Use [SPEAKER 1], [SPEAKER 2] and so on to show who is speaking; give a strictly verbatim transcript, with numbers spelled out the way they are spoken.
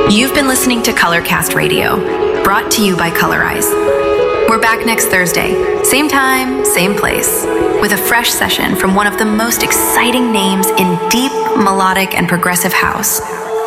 [SPEAKER 1] You've been listening to Colorcast Radio, brought to you by Colorize. We're back next Thursday, same time, same place, with a fresh session from one of the most exciting names in deep, melodic, and progressive house.